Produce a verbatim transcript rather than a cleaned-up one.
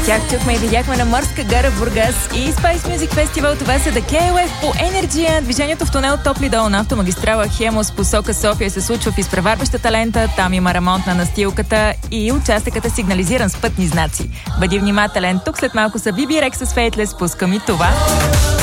Тях чухме и видяхме на Морска гара Бургас и Spice Music Festival. Това са The кей ел еф по Energy. Движението в тунел Топлидол на автомагистрала Хемос посока София се случва в изпреварващата лента. Там има ремонт на настилката и участъкът е сигнализиран с пътни знаци. Бъди внимателен. Тук след малко са би би Rex с Faithless. Пускам и това.